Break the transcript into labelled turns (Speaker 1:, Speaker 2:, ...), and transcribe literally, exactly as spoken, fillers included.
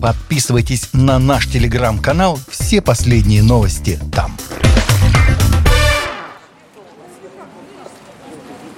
Speaker 1: Подписывайтесь на наш телеграм-канал, все последние новости там.